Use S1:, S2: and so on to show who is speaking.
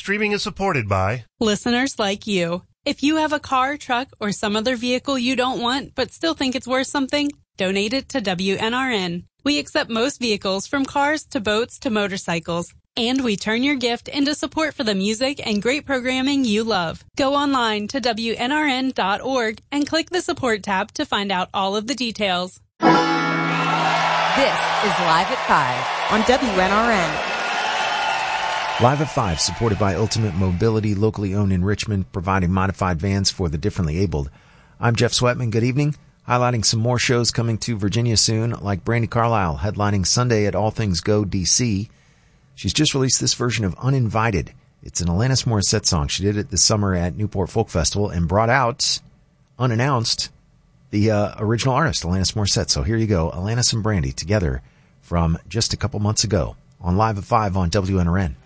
S1: streaming is supported by
S2: listeners like you. If you have a car, truck, or some other vehicle you don't want but still think it's worth something, donate it to WNRN. We accept most vehicles from cars to boats to motorcycles. And we turn your gift into support for the music and great programming you love. Go online to WNRN.org and click the support tab to find out all of the details.
S3: This is Live at 5 on WNRN.
S4: Live at 5, supported by Ultimate Mobility, locally owned in Richmond, providing modified vans for the differently abled. I'm Jeff Sweatman. Good evening. Highlighting some more shows coming to Virginia soon, like Brandi Carlile headlining Sunday at All Things Go DC. She's just released this version of Uninvited. It's an Alanis Morissette song. She did it this summer at Newport Folk Festival and brought out, unannounced, the original artist, Alanis Morissette. So here you go, Alanis and Brandi together from just a couple months ago on Live at 5 on WNRN.